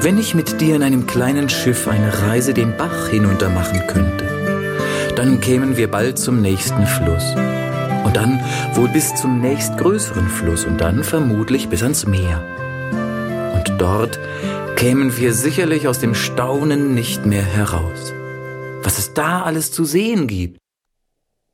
Wenn ich mit dir in einem kleinen Schiff eine Reise den Bach hinunter machen könnte, dann kämen wir bald zum nächsten Fluss. Und dann wohl bis zum nächstgrößeren Fluss und dann vermutlich bis ans Meer. Und dort kämen wir sicherlich aus dem Staunen nicht mehr heraus. Was es da alles zu sehen gibt